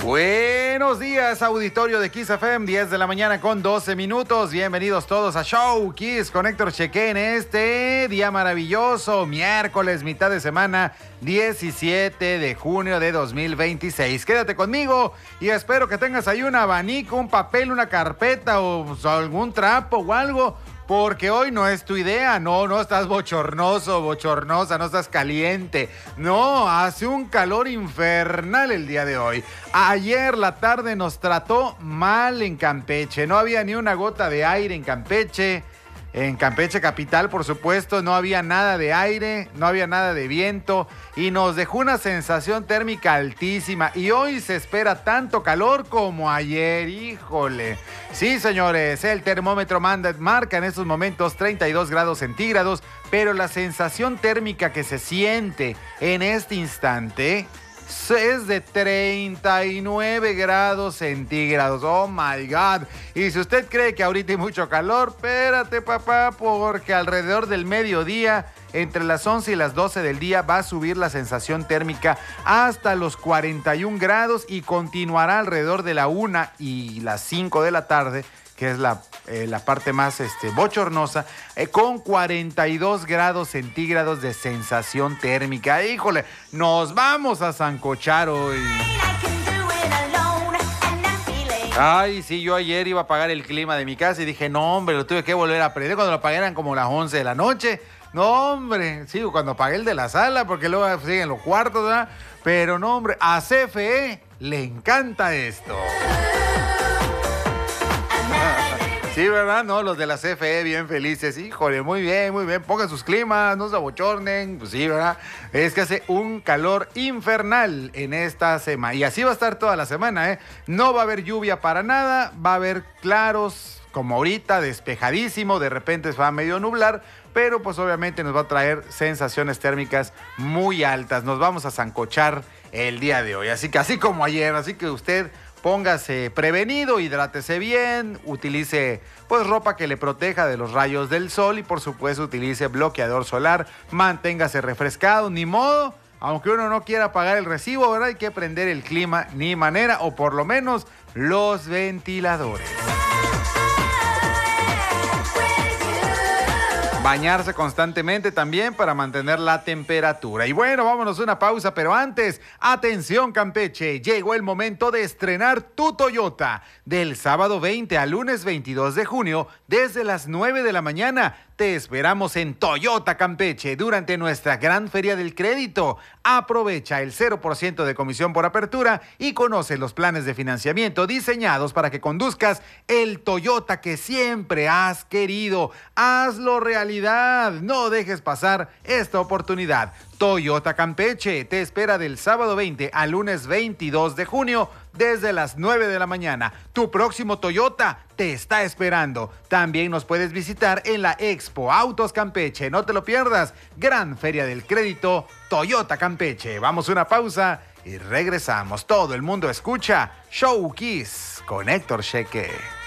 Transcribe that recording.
Buenos días, auditorio de Kiss FM, 10 de la mañana con 12 minutos. Bienvenidos todos a Show Kiss con Héctor Chequé en este día maravilloso, miércoles, mitad de semana, 17 de junio de 2026. Quédate conmigo y espero que tengas ahí un abanico, un papel, una carpeta o algún trapo o algo. Porque hoy no es tu idea, no estás bochornoso, bochornosa, no estás caliente. No, hace un calor infernal el día de hoy. Ayer la tarde nos trató mal en Campeche, no había ni una gota de aire en Campeche. En Campeche capital, por supuesto, no había nada de aire, no había nada de viento y nos dejó una sensación térmica altísima. Y hoy se espera tanto calor como ayer, híjole. Sí, señores, el termómetro marca en estos momentos 32 grados centígrados, pero la sensación térmica que se siente en este instante es de 39 grados centígrados. Oh my God. Y si usted cree que ahorita hay mucho calor, espérate, papá, porque alrededor del mediodía, entre las 11 y las 12 del día, va a subir la sensación térmica hasta los 41 grados y continuará alrededor de la 1 y las 5 de la tarde, que es la parte más bochornosa, con 42 grados centígrados de sensación térmica. Híjole, nos vamos a sancochar hoy. Ay, sí, yo ayer iba a apagar el clima de mi casa y dije, no, hombre, lo tuve que volver a prender cuando lo apagué eran como las 11 de la noche. No, hombre, sí, cuando apagué el de la sala, porque luego siguen los cuartos, ¿verdad? Pero no, hombre, a CFE le encanta esto. Sí, ¿verdad? No, los de la CFE bien felices. Híjole, muy bien, pongan sus climas, no se abochornen. Pues sí, ¿verdad? Es que hace un calor infernal en esta semana. Y así va a estar toda la semana, ¿eh? No va a haber lluvia para nada, va a haber claros, como ahorita, despejadísimo. De repente se va a medio nublar, pero pues obviamente nos va a traer sensaciones térmicas muy altas. Nos vamos a sancochar el día de hoy. Así que así como ayer, así que usted póngase prevenido, hidrátese bien, utilice pues ropa que le proteja de los rayos del sol y por supuesto utilice bloqueador solar, manténgase refrescado, ni modo, aunque uno no quiera pagar el recibo, ¿verdad? Hay que prender el clima ni manera o por lo menos los ventiladores. Bañarse constantemente también para mantener la temperatura. Y bueno, vámonos a una pausa, pero antes, atención Campeche, llegó el momento de estrenar tu Toyota. Del sábado 20 al lunes 22 de junio, desde las 9 de la mañana, te esperamos en Toyota Campeche durante nuestra gran feria del crédito. Aprovecha el 0% de comisión por apertura y conoce los planes de financiamiento diseñados para que conduzcas el Toyota que siempre has querido. Hazlo realidad, no dejes pasar esta oportunidad. Toyota Campeche te espera del sábado 20 al lunes 22 de junio desde las 9 de la mañana. Tu próximo Toyota te está esperando. También nos puedes visitar en la Expo Autos Campeche. No te lo pierdas. Gran Feria del Crédito Toyota Campeche. Vamos a una pausa y regresamos. Todo el mundo escucha Show Kiss con Héctor Chequé.